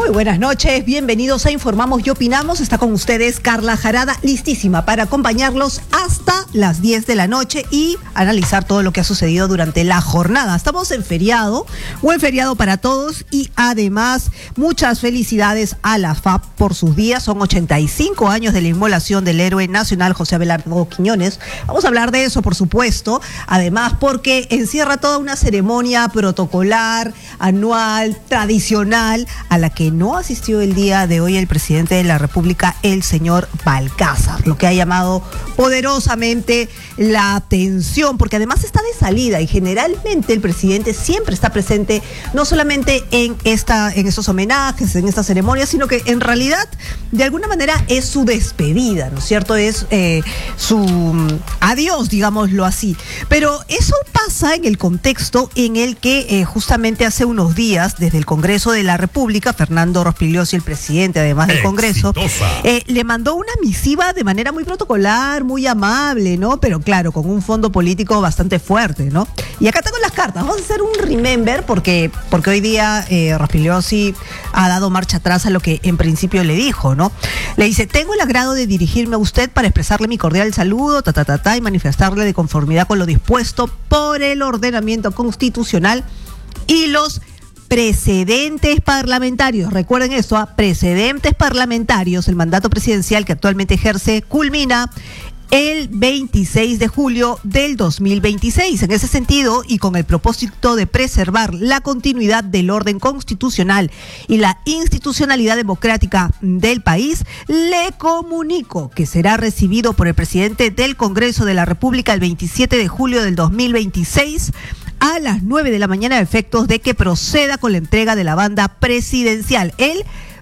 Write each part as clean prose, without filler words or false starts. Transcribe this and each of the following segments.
Muy buenas noches, bienvenidos a Informamos y Opinamos. Está con ustedes Carla Jarada, listísima para acompañarlos hasta las 10 de la noche y analizar todo lo que ha sucedido durante la jornada. Estamos en feriado, buen feriado para todos y además muchas felicidades a la FAP por sus días. Son 85 años de la inmolación del héroe nacional José Abelardo Quiñones. Vamos a hablar de eso, por supuesto, además porque encierra toda una ceremonia protocolar, anual, tradicional, a la que no asistió el día de hoy el presidente de la República, el señor Balcázar, lo que ha llamado poderosamente la atención, porque además está de salida y generalmente el presidente siempre está presente, no solamente en estos homenajes, en estas ceremonias, sino que en realidad de alguna manera es su despedida, ¿no es cierto? Es su adiós, digámoslo así. Pero eso pasa en el contexto en el que justamente hace unos días, desde el Congreso de la República, Fernando Rospigliosi, el presidente además del Congreso, le mandó una misiva de manera muy protocolar, muy amable, ¿no? Pero claro, con un fondo político bastante fuerte, ¿no? Y acá tengo las cartas, vamos a hacer un remember porque hoy día Rospigliosi ha dado marcha atrás a lo que en principio le dijo, ¿no? Le dice: tengo el agrado de dirigirme a usted para expresarle mi cordial saludo, y manifestarle de conformidad con lo dispuesto por el ordenamiento constitucional y los precedentes parlamentarios. Recuerden eso, precedentes parlamentarios. El mandato presidencial que actualmente ejerce culmina el 26 de julio del 2026. En ese sentido, y con el propósito de preservar la continuidad del orden constitucional y la institucionalidad democrática del país, le comunico que será recibido por el presidente del Congreso de la República el 27 de julio del 2026 a las 9 de la mañana, a efectos de que proceda con la entrega de la banda presidencial. El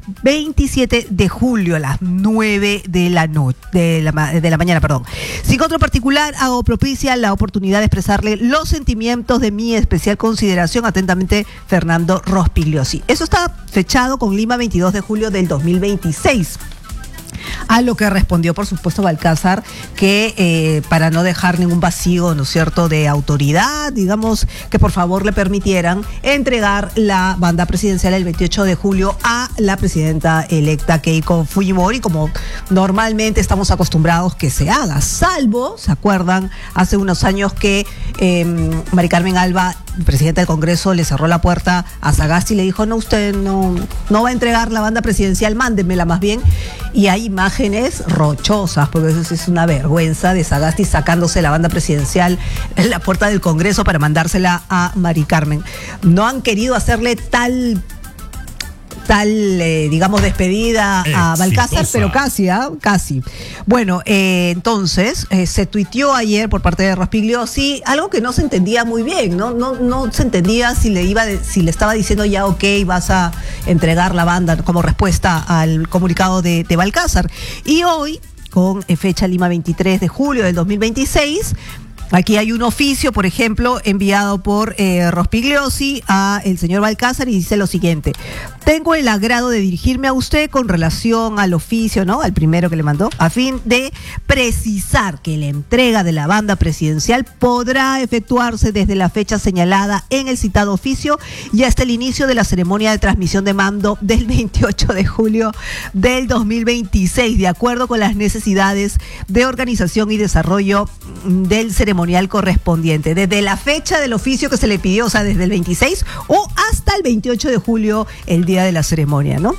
27 de julio a las 9 de la mañana. Sin otro particular, hago propicia la oportunidad de expresarle los sentimientos de mi especial consideración. Atentamente, Fernando Rospigliosi. Eso está fechado con Lima, 22 de julio del 2026. A lo que respondió, por supuesto, Balcázar, que para no dejar ningún vacío, ¿no es cierto?, de autoridad, digamos, que por favor le permitieran entregar la banda presidencial el 28 de julio a la presidenta electa Keiko Fujimori, como normalmente estamos acostumbrados que se haga, salvo, ¿se acuerdan?, hace unos años que Mari Carmen Alba, presidenta del Congreso, le cerró la puerta a Sagasti y le dijo: no, usted no va a entregar la banda presidencial, mándemela más bien. Y hay imágenes rochosas, porque eso es una vergüenza, de Sagasti sacándose la banda presidencial en la puerta del Congreso para mandársela a Mari Carmen. No han querido hacerle tal digamos, despedida a Balcázar, pero casi. Bueno, entonces se tuiteó ayer por parte de Rospigliosi algo que no se entendía muy bien, no se entendía si le estaba diciendo ya ok, vas a entregar la banda como respuesta al comunicado de Balcázar. Y hoy, con fecha Lima 23 de julio del 2026, aquí hay un oficio, por ejemplo, enviado por Rospigliosi a el señor Balcázar, y dice lo siguiente: tengo el agrado de dirigirme a usted con relación al oficio, ¿no?, al primero que le mandó, a fin de precisar que la entrega de la banda presidencial podrá efectuarse desde la fecha señalada en el citado oficio y hasta el inicio de la ceremonia de transmisión de mando del 28 de julio del 2026, de acuerdo con las necesidades de organización y desarrollo del ceremonial correspondiente, desde la fecha del oficio que se le pidió, o sea, desde el 26 o hasta el 28 de julio, el día de la ceremonia, ¿no?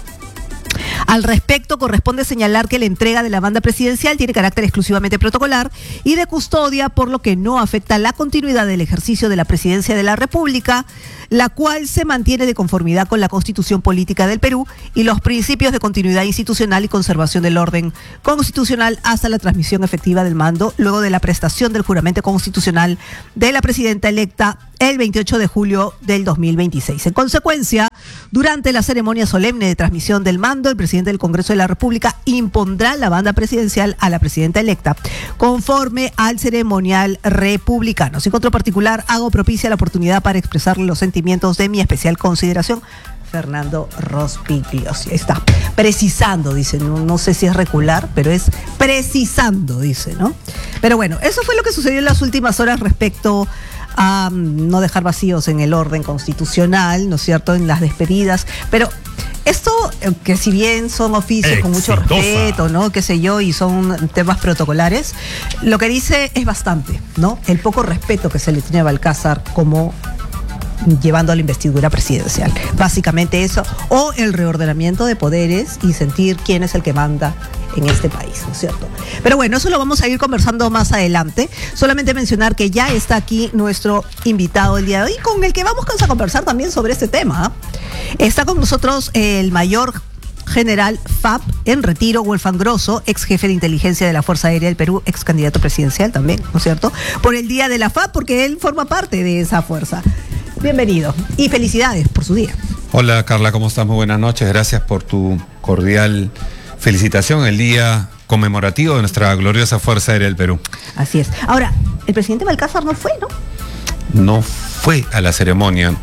Al respecto, corresponde señalar que la entrega de la banda presidencial tiene carácter exclusivamente protocolar y de custodia, por lo que no afecta la continuidad del ejercicio de la presidencia de la República, la cual se mantiene de conformidad con la Constitución Política del Perú y los principios de continuidad institucional y conservación del orden constitucional hasta la transmisión efectiva del mando, luego de la prestación del juramento constitucional de la presidenta electa el 28 de julio del 2026. En consecuencia, durante la ceremonia solemne de transmisión del mando, el presidente del Congreso de la República impondrá la banda presidencial a la presidenta electa, conforme al ceremonial republicano. Sin otro particular, hago propicia la oportunidad para expresarle los sentimientos de mi especial consideración. Fernando Rospigliosi. Está precisando, dice, no sé si es recular, pero es precisando, dice, ¿no? Pero bueno, eso fue lo que sucedió en las últimas horas respecto a no dejar vacíos en el orden constitucional, ¿no es cierto?, en las despedidas. Pero Esto, que si bien son oficios con mucho respeto, ¿no? Qué sé yo, y son temas protocolares, lo que dice es bastante, ¿no? El poco respeto que se le tiene a Balcázar como llevando a la investidura presidencial. Básicamente eso, o el reordenamiento de poderes y sentir quién es el que manda en este país, ¿no es cierto? Pero bueno, eso lo vamos a ir conversando más adelante. Solamente mencionar que ya está aquí nuestro invitado el día de hoy, con el que vamos a conversar también sobre este tema. Está con nosotros el mayor general FAP en retiro, Wolfgang Grosso, ex jefe de inteligencia de la Fuerza Aérea del Perú, ex candidato presidencial también, ¿no es cierto? Por el día de la FAP, porque él forma parte de esa fuerza. Bienvenido y felicidades por su día. Hola Carla, ¿cómo estás? Muy buenas noches. Gracias por tu cordial felicitación, el día conmemorativo de nuestra gloriosa Fuerza Aérea del Perú. Así es. Ahora, el presidente Balcázar no fue, ¿no? No fue a la ceremonia.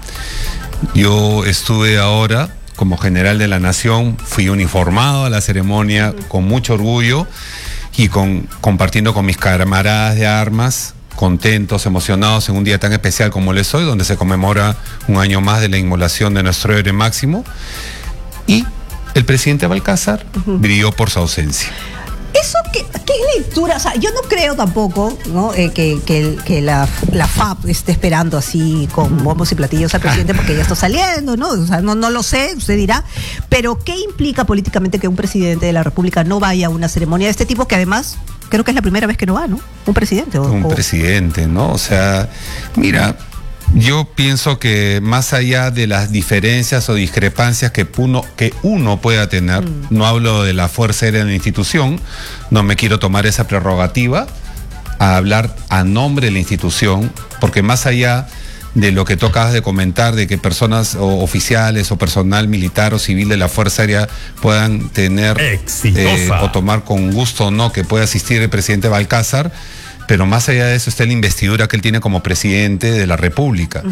Yo estuve ahora como general de la Nación, fui uniformado a la ceremonia con mucho orgullo y compartiendo con mis camaradas de armas, contentos, emocionados en un día tan especial como el es hoy, donde se conmemora un año más de la inmolación de nuestro héroe máximo. Y el presidente Balcázar brilló por su ausencia. ¿Eso qué lectura? O sea, yo no creo tampoco, ¿no? que la FAP esté esperando así con bombos y platillos al presidente porque ya está saliendo, ¿no? O sea, no lo sé, usted dirá. Pero ¿qué implica políticamente que un presidente de la República no vaya a una ceremonia de este tipo, que además creo que es la primera vez que no va, ¿no? Un presidente. Presidente, ¿no? O sea, mira, yo pienso que más allá de las diferencias o discrepancias que uno pueda tener, no hablo de la Fuerza Aérea de la institución, no me quiero tomar esa prerrogativa a hablar a nombre de la institución, porque más allá de lo que tú acabas de comentar, de que personas o oficiales o personal militar o civil de la Fuerza Aérea puedan tener o tomar con gusto o no que pueda asistir el presidente Balcázar, pero más allá de eso está la investidura que él tiene como presidente de la República.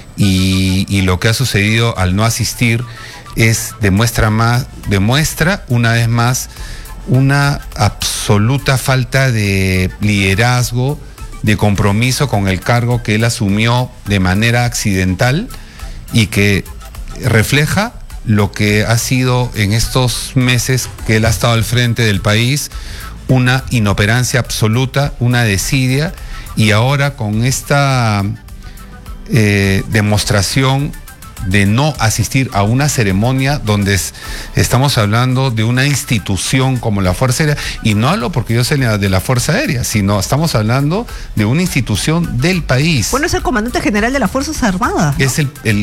Y lo que ha sucedido al no asistir demuestra una vez más una absoluta falta de liderazgo, de compromiso con el cargo que él asumió de manera accidental y que refleja lo que ha sido en estos meses que él ha estado al frente del país, una inoperancia absoluta, una desidia, y ahora con esta demostración de no asistir a una ceremonia donde estamos hablando de una institución como la Fuerza Aérea, y no hablo porque yo sea de la Fuerza Aérea, sino estamos hablando de una institución del país. Bueno, es el comandante general de las Fuerzas Armadas, ¿no? Es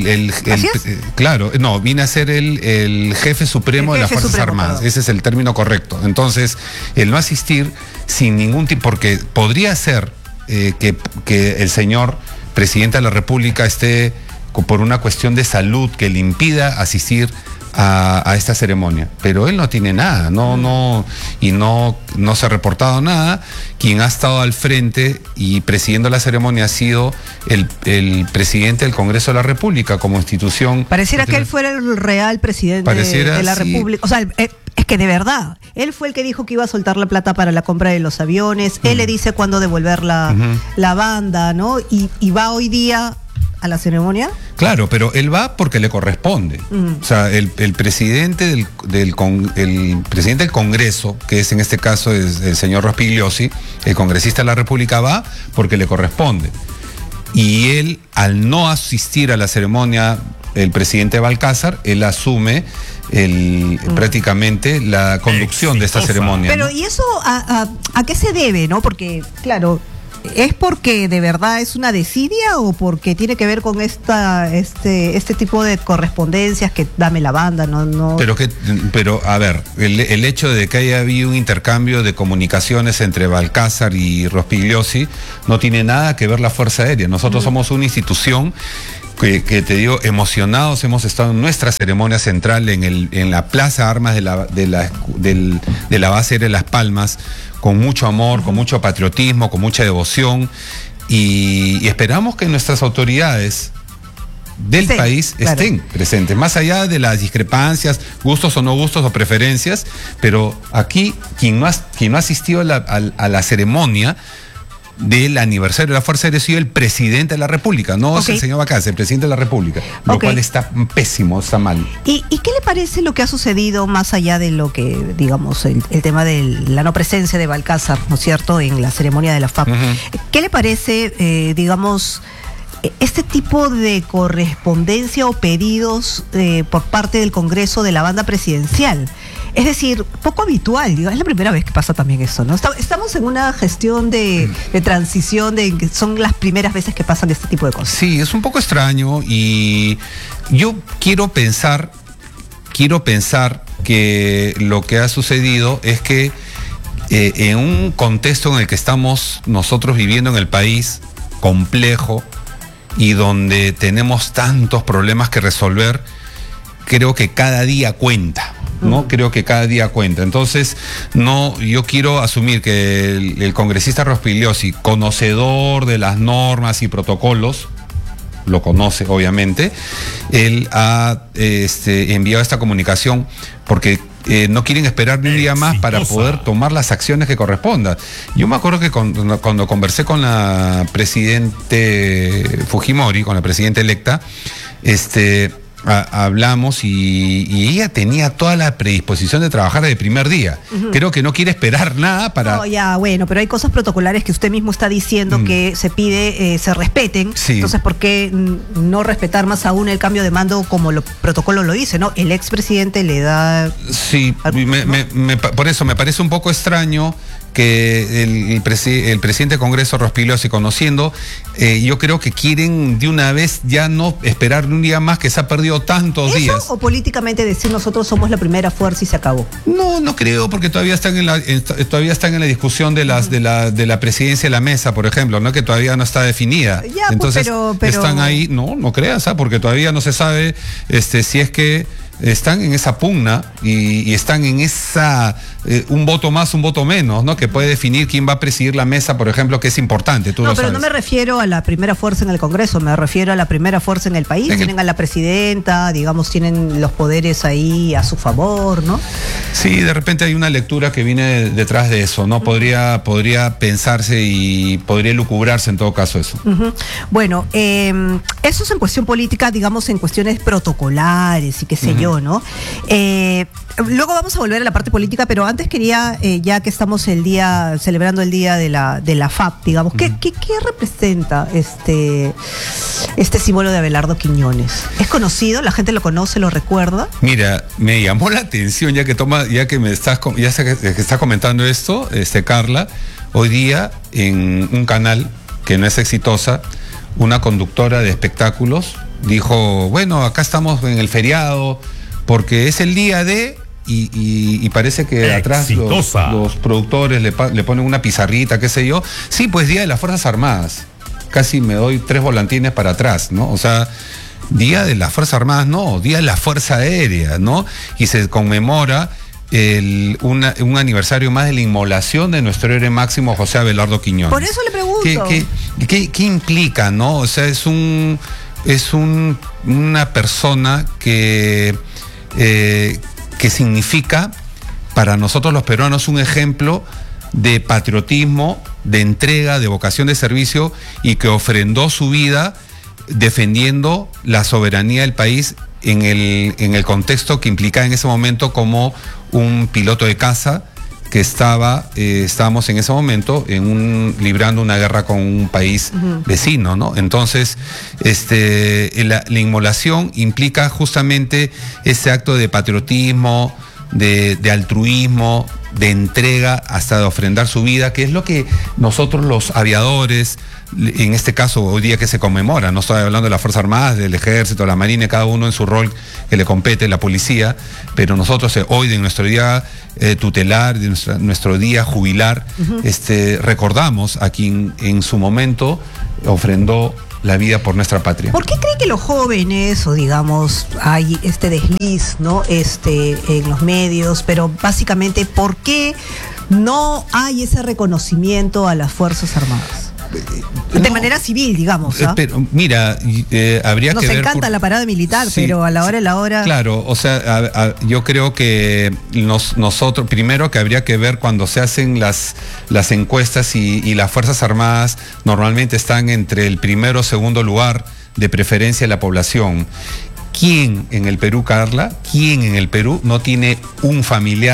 claro, no, viene a ser el jefe supremo de las Fuerzas Armadas, ese es el término correcto. Entonces, el no asistir sin ningún tipo, porque podría ser que el señor presidente de la República esté por una cuestión de salud que le impida asistir a esta ceremonia, pero él no tiene nada, no se ha reportado nada. Quien ha estado al frente y presidiendo la ceremonia ha sido el presidente del Congreso de la República como institución. Pareciera que él fuera el real presidente de la República. O sea, es que de verdad, él fue el que dijo que iba a soltar la plata para la compra de los aviones, él le dice cuándo devolver la banda, ¿no? Y va hoy día a la ceremonia. Claro, pero él va porque le corresponde. O sea, el presidente el presidente del Congreso, que es en este caso es el señor Rospigliosi, el congresista de la República, va porque le corresponde. Y él, al no asistir a la ceremonia, el presidente Balcázar, él asume prácticamente la conducción de esta ceremonia. Pero, ¿no? ¿Y eso a qué se debe, no? Porque, claro, ¿es porque de verdad es una desidia o porque tiene que ver con este tipo de correspondencias que dame la banda? No. Pero a ver, el hecho de que haya habido un intercambio de comunicaciones entre Balcázar y Rospigliosi no tiene nada que ver la Fuerza Aérea. Nosotros somos una institución que te digo, emocionados, hemos estado en nuestra ceremonia central en la Plaza Armas de la base aérea de Las Palmas, con mucho amor, con mucho patriotismo, con mucha devoción, y esperamos que nuestras autoridades del país estén presentes, más allá de las discrepancias, gustos o no gustos o preferencias, pero aquí quien no ha asistido a la ceremonia del aniversario de la Fuerza Aérea ha sido el presidente de la República, no es el señor Vacaz, es el presidente de la República, lo cual está pésimo, está mal. ¿Y qué le parece lo que ha sucedido más allá de lo que, digamos, el tema de la no presencia de Balcázar, ¿no es cierto?, en la ceremonia de la FAP? ¿Qué le parece, digamos, este tipo de correspondencia o pedidos por parte del Congreso de la banda presidencial? Es decir, poco habitual, digo, es la primera vez que pasa también eso, ¿no? Estamos en una gestión de transición, que son las primeras veces que pasan este tipo de cosas. Sí, es un poco extraño y yo quiero pensar que lo que ha sucedido es que en un contexto en el que estamos nosotros viviendo en el país, complejo, y donde tenemos tantos problemas que resolver, creo que cada día cuenta, ¿no? Creo que cada día cuenta. Entonces, yo quiero asumir que el congresista Rospigliosi, conocedor de las normas y protocolos, lo conoce obviamente, él ha enviado esta comunicación porque no quieren esperar ni un día más para poder tomar las acciones que correspondan. Yo me acuerdo que cuando conversé con la presidente Fujimori, con la presidenta electa, hablamos y ella tenía toda la predisposición de trabajar desde el primer día. Creo que no quiere esperar nada para... No, ya, bueno, pero hay cosas protocolares que usted mismo está diciendo que se pide se respeten. Sí. Entonces, ¿por qué no respetar más aún el cambio de mando como el protocolo lo dice, ¿no? El expresidente le da... Sí, por eso me parece un poco extraño que el presidente del Congreso, Rospigliosi, conociendo, yo creo que quieren de una vez ya no esperar un día más, que se ha perdido tantos días. ¿O políticamente decir nosotros somos la primera fuerza y se acabó? No creo, porque todavía están en la discusión de la presidencia de la mesa, por ejemplo, ¿no? Que todavía no está definida. Ya, entonces, pero... están ahí, no creas, porque todavía no se sabe si es que están en esa pugna y están en esa un voto más, un voto menos, ¿no? Que puede definir quién va a presidir la mesa, por ejemplo, que es importante, tú lo sabes. Pero no me refiero a la primera fuerza en el Congreso, me refiero a la primera fuerza en el país. Tienen a la presidenta, digamos, tienen los poderes ahí a su favor, ¿no? Sí, de repente hay una lectura que viene detrás de eso, ¿no? Podría pensarse y podría lucubrarse en todo caso eso. Bueno, eso es en cuestión política, digamos, en cuestiones protocolares y qué sé yo, ¿no? Luego vamos a volver a la parte política, pero antes quería, ya que estamos celebrando el día de la FAP, digamos, ¿qué representa este símbolo de Abelardo Quiñones? ¿Es conocido? ¿La gente lo conoce, lo recuerda? Mira, me llamó la atención, ya que está comentando esto, Carla, hoy día en un canal que no es exitosa, una conductora de espectáculos dijo, bueno, acá estamos en el feriado, porque es el día de... Y parece que atrás los productores le ponen una pizarrita, qué sé yo. Sí, pues Día de las Fuerzas Armadas. Casi me doy 3 volantines para atrás, ¿no? O sea, Día de las Fuerzas Armadas no, Día de la Fuerza Aérea, ¿no? Y se conmemora un aniversario más de la inmolación de nuestro héroe máximo José Abelardo Quiñones. Por eso le pregunto. ¿Qué implica, no? O sea, es una persona que significa para nosotros los peruanos un ejemplo de patriotismo, de entrega, de vocación de servicio, y que ofrendó su vida defendiendo la soberanía del país en el contexto que implicaba en ese momento como un piloto de caza que estábamos en ese momento librando una guerra con un país vecino, ¿no? Entonces, la inmolación implica justamente ese acto de patriotismo, de altruismo, de entrega, hasta de ofrendar su vida, que es lo que nosotros los aviadores, en este caso hoy día que se conmemora, no estoy hablando de las Fuerzas Armadas, del Ejército, la Marina, cada uno en su rol que le compete, la policía, pero nosotros hoy de nuestro día tutelar, de nuestro día jubilar, recordamos a quien en su momento ofrendó la vida por nuestra patria. ¿Por qué cree que los jóvenes, o digamos, hay este desliz, ¿no? En los medios, pero básicamente, ¿por qué no hay ese reconocimiento a las Fuerzas Armadas? De manera civil, digamos. ¿Ah? Pero mira, habría que ver... Nos encanta la parada militar, sí, pero a la hora de la hora... Claro, o sea, yo creo que nosotros, primero que habría que ver cuando se hacen las encuestas y las Fuerzas Armadas normalmente están entre el primero o segundo lugar de preferencia de la población. ¿Quién en el Perú, Carla? ¿Quién en el Perú no tiene un familiar